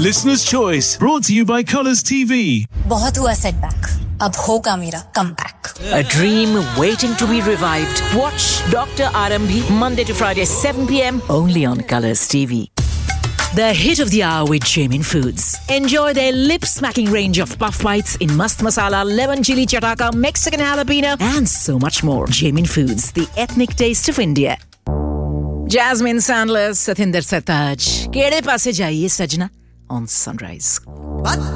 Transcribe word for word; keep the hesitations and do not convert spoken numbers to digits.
Listener's Choice, brought to you by Colours T V. बहुत हुआ setback. अब होगा मेरा comeback. A dream waiting to be revived. Watch Doctor Arambhi Monday to Friday seven p.m. only on Colours T V. The hit of the hour with Jamin Foods. Enjoy their lip-smacking range of puff bites in mast masala, lemon chili chataka, Mexican jalapeno, and so much more. Jamin Foods, the ethnic taste of India. Jasmine Sandler, Satinder Sartaaj. Kede paase jaiye sajna on Sunrise.